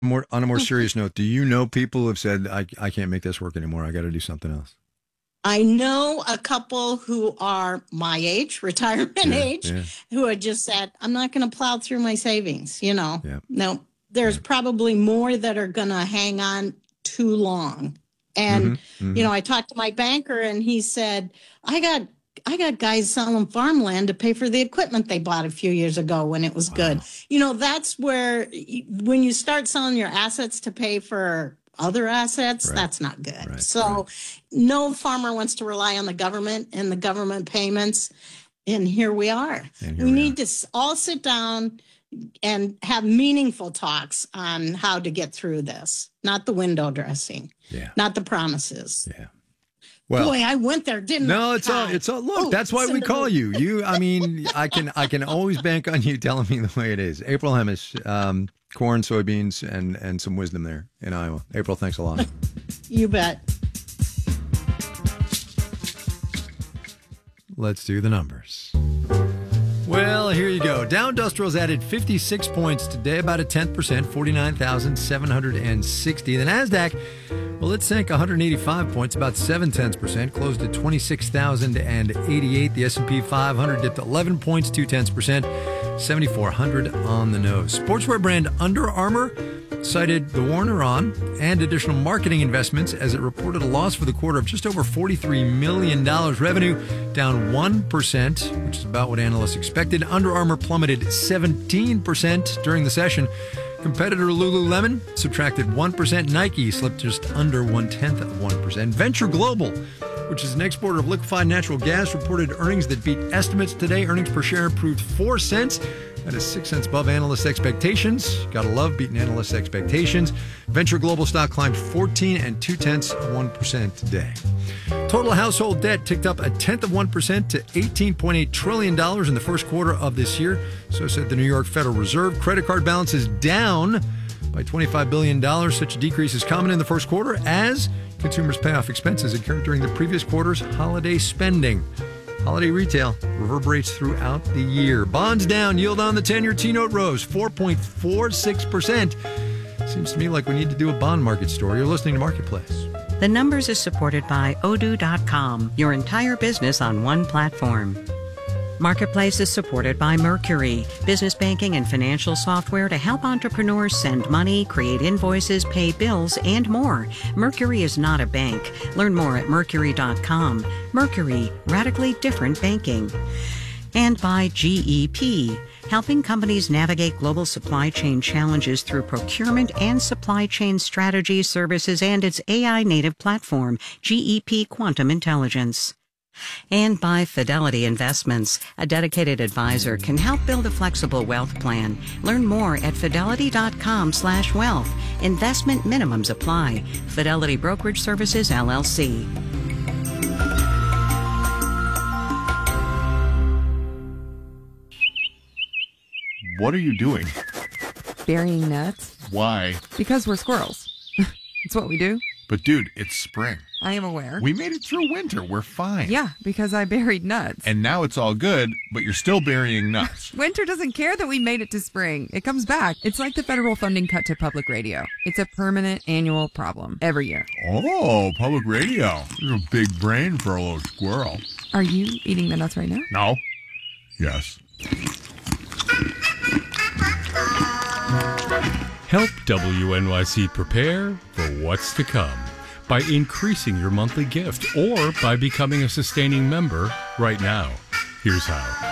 More on a more serious note, do you know people who have said, I can't make this work anymore. I got to do something else? I know a couple who are my age, retirement age, who had just said, I'm not going to plow through my savings. No, there's probably more that are going to hang on too long. And, I talked to my banker and he said, I got guys selling farmland to pay for the equipment they bought a few years ago when it was good. That's where when you start selling your assets to pay for other assets, that's not good. No farmer wants to rely on the government and the government payments. And here we are. We need to all sit down and have meaningful talks on how to get through this, not the window dressing, not the promises. Yeah. Well, boy, I went there, didn't I? No, it's all. Look, that's why we call you. I can always bank on you telling me the way it is. April Hemis, corn, soybeans, and some wisdom there in Iowa. April, thanks a lot. You bet. Let's do the numbers. Well, here you go. Dow Industrials added 56 points today, about 0.1%, 49,760. The NASDAQ, well, it sank 185 points, about 0.7%, closed at 26,088. The S&P 500 dipped 11 points, 0.2%, 7,400 on the nose. Sportswear brand Under Armour cited the war in Iran and additional marketing investments as it reported a loss for the quarter of just over $43 million. Revenue down 1%, which is about what analysts expected. Under Armour plummeted 17% during the session. Competitor Lululemon subtracted 1%. Nike slipped just under 0.1%. Venture Global, which is an exporter of liquefied natural gas, reported earnings that beat estimates today. Earnings per share improved 4 cents. That is 6 cents above analyst expectations. Gotta love beating analyst expectations. Venture Global stock climbed 14.2% today. Total household debt ticked up 0.1% to $18.8 trillion in the first quarter of this year. So said the New York Federal Reserve. Credit card balances down by $25 billion. Such a decrease is common in the first quarter as consumers pay off expenses incurred during the previous quarter's holiday spending. Holiday retail reverberates throughout the year. Bonds down, yield on the 10-year T-note rose 4.46%. Seems to me like we need to do a bond market story. You're listening to Marketplace. The Numbers is supported by Odoo.com, your entire business on one platform. Marketplace is supported by Mercury, business banking and financial software to help entrepreneurs send money, create invoices, pay bills, and more. Mercury is not a bank. Learn more at Mercury.com. Mercury, radically different banking. And by GEP, helping companies navigate global supply chain challenges through procurement and supply chain strategy services and its AI-native platform, GEP Quantum Intelligence. And by Fidelity Investments, a dedicated advisor can help build a flexible wealth plan. Learn more at fidelity.com/wealth. Investment minimums apply. Fidelity Brokerage Services, LLC. What are you doing? Burying nuts. Why? Because we're squirrels. It's what we do. But dude, it's spring. I am aware. We made it through winter. We're fine. Yeah, because I buried nuts. And now it's all good, but you're still burying nuts. Winter doesn't care that we made it to spring. It comes back. It's like the federal funding cut to public radio. It's a permanent annual problem every year. Oh, public radio. You're a big brain for a little squirrel. Are you eating the nuts right now? No. Yes. Help WNYC prepare for what's to come by increasing your monthly gift or by becoming a sustaining member right now. Here's how.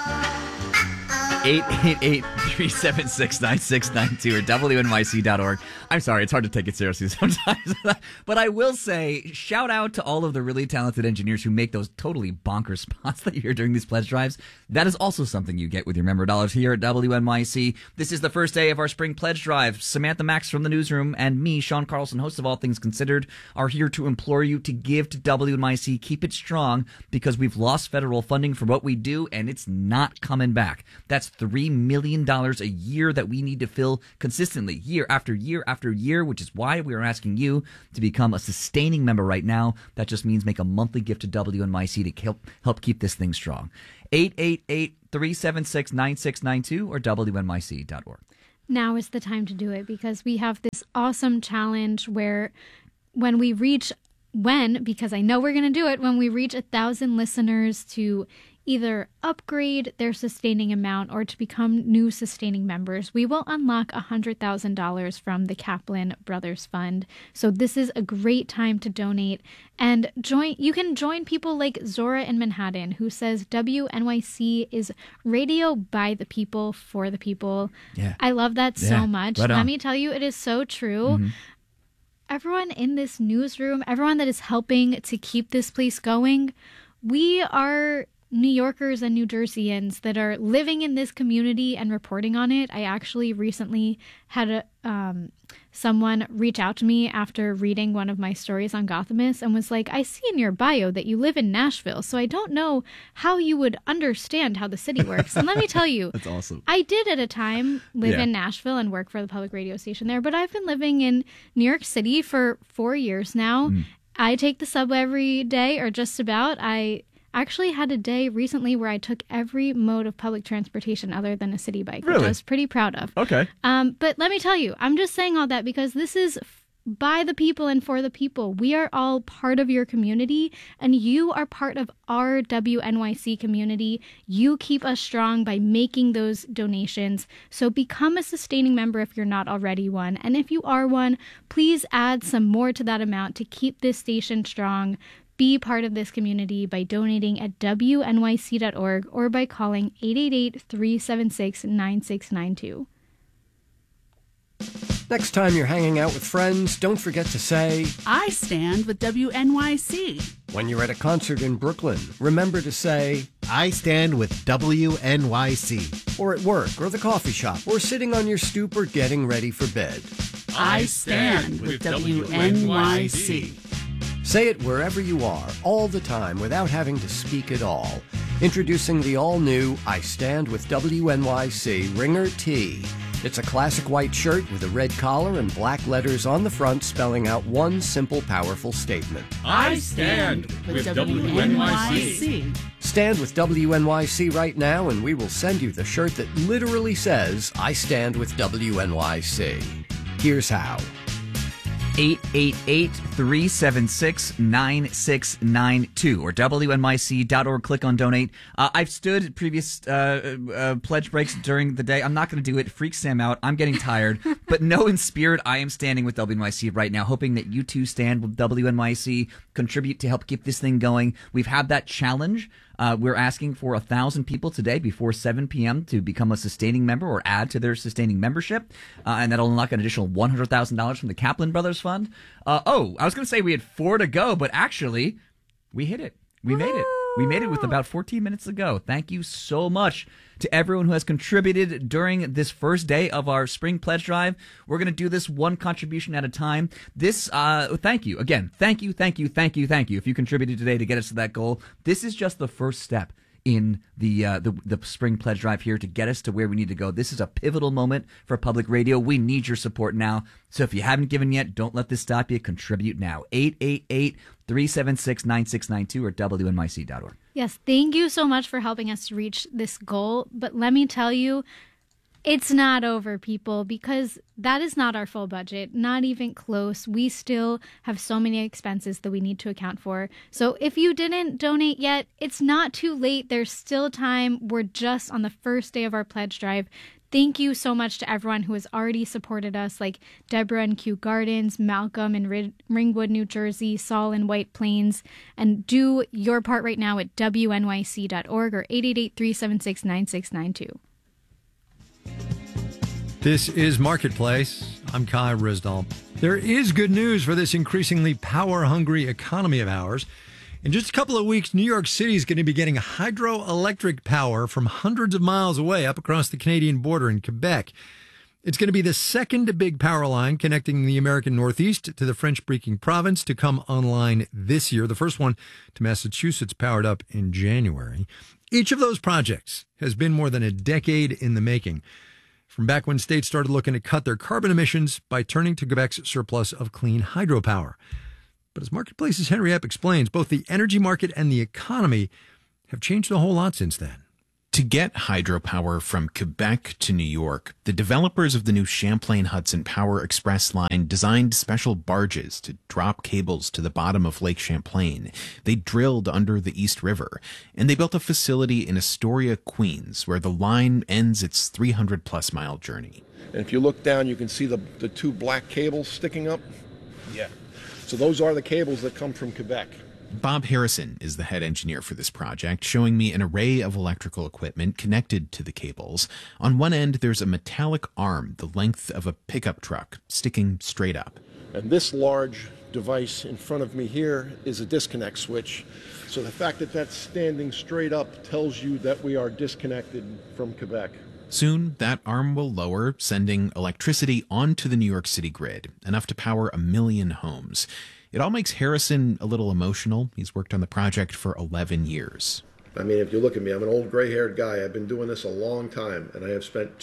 888-376-9692 or WNYC.org. I'm sorry, it's hard to take it seriously sometimes. But I will say, shout out to all of the really talented engineers who make those totally bonkers spots that you hear during these pledge drives. That is also something you get with your member dollars here at WNYC. This is the first day of our spring pledge drive. Samantha Max from the newsroom and me, Sean Carlson, host of All Things Considered, are here to implore you to give to WNYC. Keep it strong because we've lost federal funding for what we do and it's not coming back. That's $3 million a year that we need to fill consistently year after year after year, which is why we are asking you to become a sustaining member right now. That just means make a monthly gift to WNYC to help keep this thing strong. 888-376-9692 or WNYC.org. now is the time to do it, because we have this awesome challenge where when we reach, because I know we're going to do it, when we reach 1,000 listeners to either upgrade their sustaining amount or to become new sustaining members, we will unlock $100,000 from the Kaplan Brothers Fund. So this is a great time to donate and join. You can join people like Zora in Manhattan, who says WNYC is radio by the people for the people. Yeah. I love that so much. Let me tell you, it is so true. Mm-hmm. Everyone in this newsroom, everyone that is helping to keep this place going, we are New Yorkers and New Jerseyans that are living in this community and reporting on it. I actually recently had someone reach out to me after reading one of my stories on Gothamist and was like, I see in your bio that you live in Nashville, so I don't know how you would understand how the city works. And let me tell you, that's awesome. I did at a time live in Nashville and work for the public radio station there, but I've been living in New York City for 4 years now. I take the subway every day, or just about. I actually had a day recently where I took every mode of public transportation other than a city bike, which I was pretty proud of. Okay. But let me tell you, I'm just saying all that because this is by the people and for the people. We are all part of your community, and you are part of our WNYC community. You keep us strong by making those donations. So become a sustaining member if you're not already one. And if you are one, please add some more to that amount to keep this station strong. Be part of this community by donating at WNYC.org or by calling 888-376-9692. Next time you're hanging out with friends, don't forget to say, I stand with WNYC. When you're at a concert in Brooklyn, remember to say, I stand with WNYC. Or at work, or the coffee shop, or sitting on your stoop, or getting ready for bed. I stand with WNYC. Say it wherever you are, all the time, without having to speak at all. Introducing the all-new I Stand with WNYC Ringer Tee. It's a classic white shirt with a red collar and black letters on the front spelling out one simple, powerful statement. I stand with WNYC. Stand with WNYC right now, and we will send you the shirt that literally says, I stand with WNYC. Here's how. 888-376-9692 or WNYC.org. Click on donate. I've stood previous pledge breaks during the day. I'm not going to do it. Freak Sam out. I'm getting tired. But no, in spirit, I am standing with WNYC right now, hoping that you too stand with WNYC, contribute to help keep this thing going. We've had that challenge. We're asking for 1,000 people today before 7 p.m. to become a sustaining member or add to their sustaining membership. And that'll unlock an additional $100,000 from the Kaplan Brothers Fund. I was going to say we had 4 to go, but actually, we hit it. We made it. We made it with about 14 minutes to go. Thank you so much to everyone who has contributed during this first day of our spring pledge drive. We're going to do this one contribution at a time. Thank you. Again, thank you. If you contributed today to get us to that goal, this is just the first step in the spring pledge drive here to get us to where we need to go. This is a pivotal moment for public radio. We need your support now. So if you haven't given yet, don't let this stop you. Contribute now. 888-376-9692 or WNYC.org. Yes, thank you so much for helping us reach this goal. But let me tell you, it's not over, people, because that is not our full budget, not even close. We still have so many expenses that we need to account for. So if you didn't donate yet, it's not too late. There's still time. We're just on the first day of our pledge drive. Thank you so much to everyone who has already supported us, like Deborah in Kew Gardens, Malcolm in Ringwood, New Jersey, Saul in White Plains. And do your part right now at WNYC.org or 888-376-9692. This is Marketplace. I'm Kai Risdall. There is good news for this increasingly power-hungry economy of ours. In just a couple of weeks, New York City is going to be getting hydroelectric power from hundreds of miles away up across the Canadian border in Quebec. It's going to be the second big power line connecting the American Northeast to the French-speaking province to come online this year. The first one to Massachusetts powered up in January. Each of those projects has been more than a decade in the making, from back when states started looking to cut their carbon emissions by turning to Quebec's surplus of clean hydropower. But as Marketplace's Henry Epp explains, both the energy market and the economy have changed a whole lot since then. To get hydropower from Quebec to New York, the developers of the new Champlain Hudson Power Express line designed special barges to drop cables to the bottom of Lake Champlain. They drilled under the East River, and they built a facility in Astoria, Queens, where the line ends its 300-plus mile journey. And if you look down, you can see the two black cables sticking up. Yeah. So those are the cables that come from Quebec. Bob Harrison is the head engineer for this project, showing me an array of electrical equipment connected to the cables. On one end, there's a metallic arm the length of a pickup truck, sticking straight up. And this large device in front of me here is a disconnect switch. So the fact that that's standing straight up tells you that we are disconnected from Quebec. Soon, that arm will lower, sending electricity onto the New York City grid, enough to power 1 million homes. It all makes Harrison a little emotional. He's worked on the project for 11 years. I mean, if you look at me, I'm an old gray-haired guy. I've been doing this a long time, and I have spent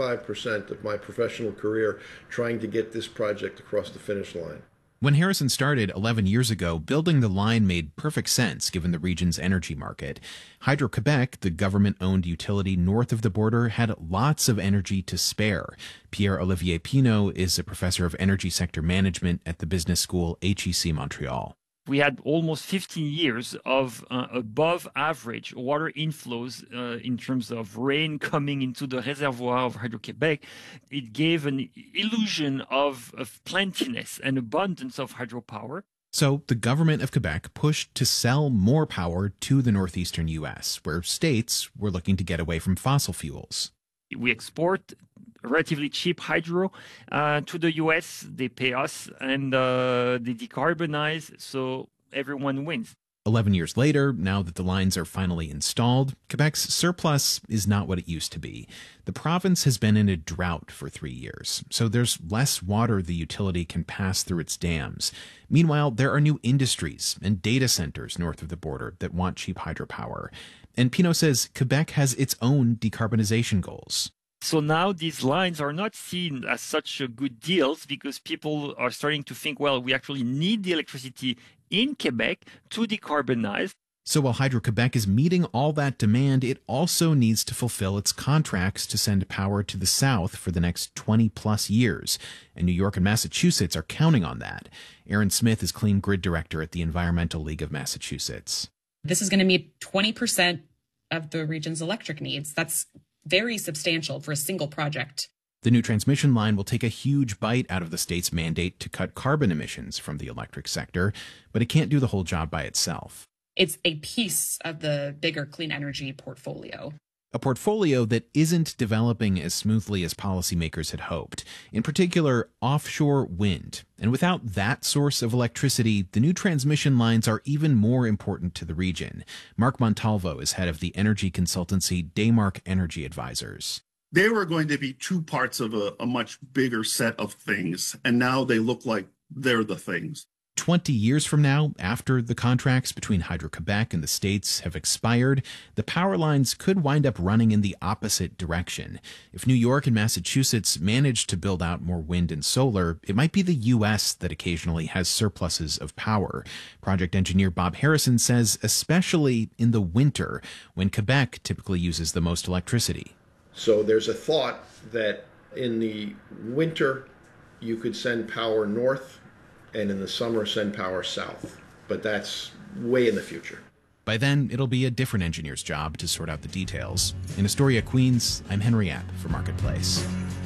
25% of my professional career trying to get this project across the finish line. When Harrison started 11 years ago, building the line made perfect sense given the region's energy market. Hydro-Quebec, the government-owned utility north of the border, had lots of energy to spare. Pierre-Olivier Pinault is a professor of energy sector management at the business school HEC Montreal. We had almost 15 years of above average water inflows in terms of rain coming into the reservoir of Hydro-Quebec. It gave an illusion of plentiness and abundance of hydropower. So the government of Quebec pushed to sell more power to the northeastern U.S., where states were looking to get away from fossil fuels. We export relatively cheap hydro to the U.S. They pay us, and they decarbonize, so everyone wins. 11 years later, now that the lines are finally installed, Quebec's surplus is not what it used to be. The province has been in a drought for 3 years, so there's less water the utility can pass through its dams. Meanwhile, there are new industries and data centers north of the border that want cheap hydropower. And Pinault says Quebec has its own decarbonization goals. So now these lines are not seen as such good deals because people are starting to think, well, we actually need the electricity in Quebec to decarbonize. So while Hydro-Quebec is meeting all that demand, it also needs to fulfill its contracts to send power to the south for the next 20-plus years. And New York and Massachusetts are counting on that. Aaron Smith is Clean Grid Director at the Environmental League of Massachusetts. This is going to meet 20% of the region's electric needs. That's very substantial for a single project. The new transmission line will take a huge bite out of the state's mandate to cut carbon emissions from the electric sector, but it can't do the whole job by itself. It's a piece of the bigger clean energy portfolio. A portfolio that isn't developing as smoothly as policymakers had hoped, in particular offshore wind. And without that source of electricity, the new transmission lines are even more important to the region. Mark Montalvo is head of the energy consultancy Daymark Energy Advisors. They were going to be two parts of a much bigger set of things, and now they look like they're the things. 20 years from now, after the contracts between Hydro-Quebec and the states have expired, the power lines could wind up running in the opposite direction. If New York and Massachusetts manage to build out more wind and solar, it might be the U.S. that occasionally has surpluses of power. Project engineer Bob Harrison says especially in the winter, when Quebec typically uses the most electricity. So there's a thought that in the winter you could send power north, and in the summer send power south. But that's way in the future. By then, it'll be a different engineer's job to sort out the details. In Astoria, Queens, I'm Henry App for Marketplace.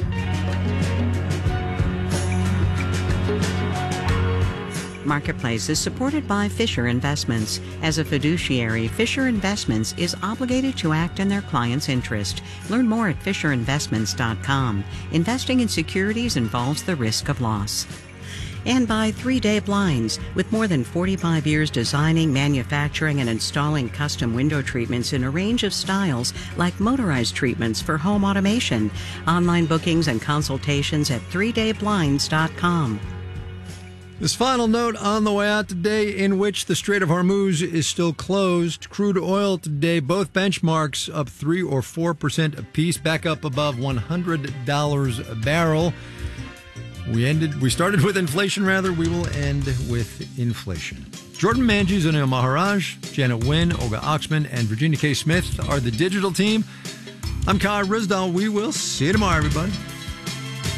Marketplace is supported by Fisher Investments. As a fiduciary, Fisher Investments is obligated to act in their client's interest. Learn more at FisherInvestments.com. Investing in securities involves the risk of loss. And by 3 Day Blinds. With more than 45 years designing, manufacturing, and installing custom window treatments in a range of styles, like motorized treatments for home automation. Online bookings and consultations at 3dayblinds.com. This final note on the way out today, in which the Strait of Hormuz is still closed. Crude oil today, both benchmarks up 3 or 4% apiece, back up above $100 a barrel. We started with inflation, we will end with inflation. Jordan Manji, Zanil Maharaj, Janet Wynn, Olga Oxman, and Virginia K. Smith are the digital team. I'm Kai Rizdal. We will see you tomorrow, everybody.